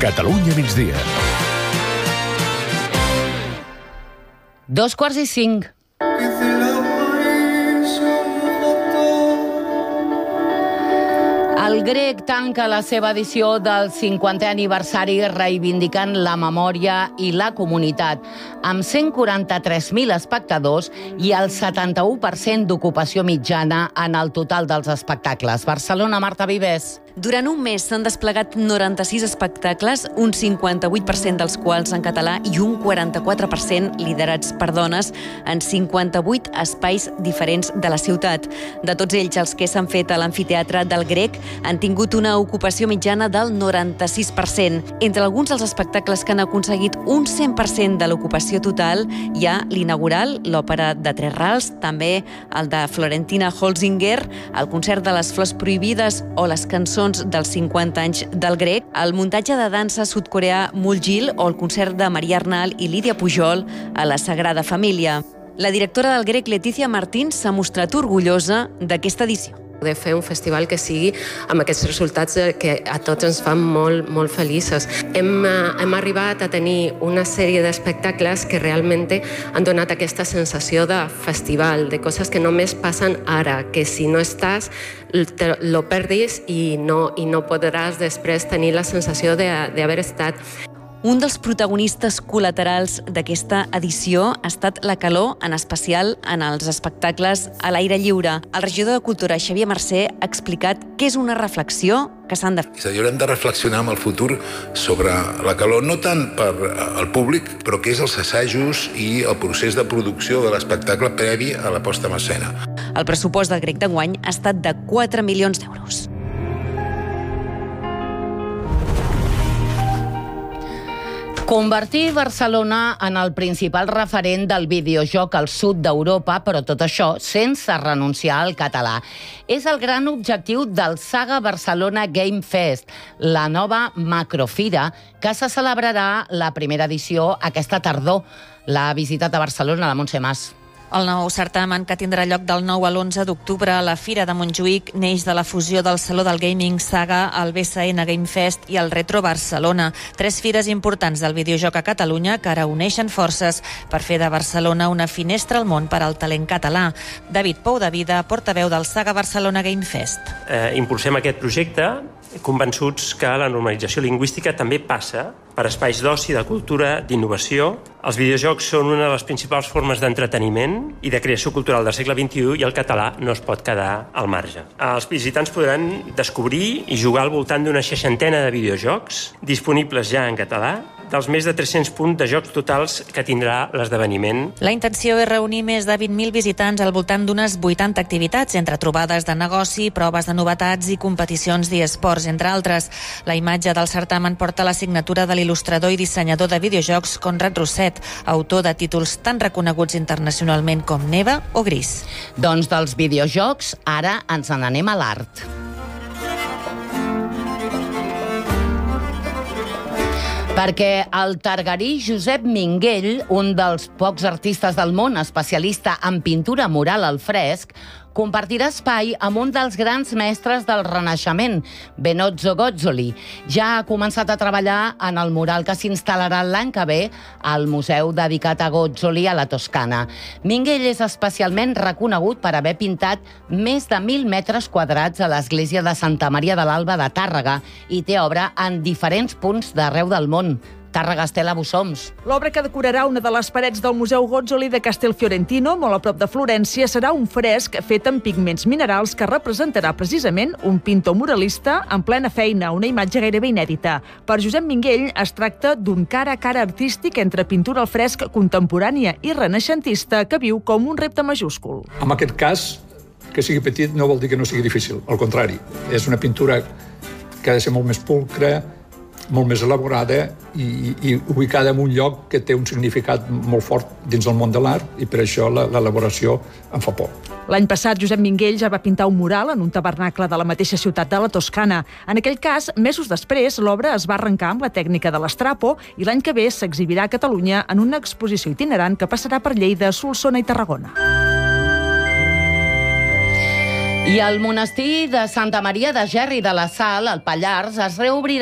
Catalunya migdia. 2:45. El Grec tanca la seva edició del 50è aniversari reivindicant la memòria i la comunitat, amb 143.000 espectadors i el 71% d'ocupació mitjana en el total dels espectacles. Barcelona, Marta Vives. Durant un mes s'han desplegat 96 espectacles, un 58% dels quals en català i un 44% liderats per dones en 58 espais diferents de la ciutat. De tots ells, els que s'han fet a l'amfiteatre del Grec han tingut una ocupació mitjana del 96%. Entre alguns dels espectacles que han aconseguit un 100% de l'ocupació total hi ha l'inaugural, l'òpera de Tres Rals, també el de Florentina Holzinger, el concert de les Flors Prohibides o les cançons dels 50 anys del Grec, el muntatge de dansa sud-coreà Muljil o el concert de Maria Arnal i Lídia Pujol a la Sagrada Família. La directora del Grec, Letícia Martín, s'ha mostrat orgullosa d'aquesta edició. De fer un festival que sigui amb aquests resultats que a tots ens fan molt feliços. Hem arribat a tenir una sèrie d'espectacles que realment han donat aquesta sensació de festival, de coses que només passen ara, que si no estàs lo perdis i no podràs després tenir la sensació d'haver estat. Un dels protagonistes col·laterals d'aquesta edició ha estat la calor, en especial en els espectacles a l'aire lliure. El regidor de Cultura, Xavier Mercè, ha explicat què és una reflexió que s'han de fer. És a dir, haurem de reflexionar amb el futur sobre la calor, no tant per al públic, però que és els assajos i el procés de producció de l'espectacle previ a la posta en escena. El pressupost del Grec d'enguany ha estat de 4 milions d'euros. Convertir Barcelona en el principal referent del videojoc al sud d'Europa, però tot això sense renunciar al català. És el gran objectiu del Saga Barcelona Game Fest, la nova macrofira que se celebrarà la primera edició aquesta tardor. L'ha visitat a Barcelona la Montse Mas. El nou certamen, que tindrà lloc del 9 a l'11 d'octubre a la Fira de Montjuïc, neix de la fusió del Saló del Gaming Saga, el BCN Game Fest i el Retro Barcelona. 3 fires importants del videojoc a Catalunya que ara uneixen forces per fer de Barcelona una finestra al món per al talent català. David Pou de Vida, portaveu del Saga Barcelona Game Fest. Impulsem aquest projecte convençuts que la normalització lingüística també passa per espais d'oci, de cultura, d'innovació. Els videojocs són una de les principals formes d'entreteniment i de creació cultural del segle XXI i el català no es pot quedar al marge. Els visitants podran descobrir i jugar al voltant d'una 60ena de videojocs disponibles ja en català, dels més de 300 punts de jocs totals que tindrà l'esdeveniment. La intenció és reunir més de 20.000 visitants al voltant d'unes 80 activitats, entre trobades de negoci, proves de novetats i competicions d'esports, entre altres. La imatge del certamen porta la signatura de l'il·lustrador i dissenyador de videojocs Conrad Rosset, autor de títols tan reconeguts internacionalment com Neva o Gris. Doncs dels videojocs, ara ens n'anem a l'art. Perquè el targarí Josep Minguell, un dels pocs artistes del món especialista en pintura mural al fresc, compartirà espai amb un dels grans mestres del Renaixement, Benozzo Gozzoli. Ja ha començat a treballar en el mural que s'instal·larà l'any que ve al museu dedicat a Gozzoli a la Toscana. Minguell és especialment reconegut per haver pintat més de 1.000 metres quadrats a l'església de Santa Maria de l'Alba de Tàrrega i té obra en diferents punts d'arreu del món. Tàrrega, Estela Bussoms. L'obra que decorarà una de les parets del Museu Gozzoli de Castelfiorentino, molt a prop de Florència, serà un fresc fet amb pigments minerals que representarà precisament un pintor muralista en plena feina, una imatge gairebé inèdita. Per Josep Minguell es tracta d'un cara a cara artístic entre pintura al fresc contemporània i renaixentista que viu com un repte majúscul. En aquest cas, que sigui petit no vol dir que no sigui difícil, al contrari. És una pintura que ha de ser molt més pulcra, molt més elaborada i ubicada en un lloc que té un significat molt fort dins del món de l'art i per això l'elaboració em fa por. L'any passat, Josep Minguell ja va pintar un mural en un tabernacle de la mateixa ciutat de la Toscana. En aquell cas, mesos després, l'obra es va arrencar amb la tècnica de l'estrapo i l'any que ve s'exhibirà a Catalunya en una exposició itinerant que passarà per Lleida, Solsona i Tarragona. I el monestir de Santa Maria de Gerri de la Sal, al Pallars, es reobrirà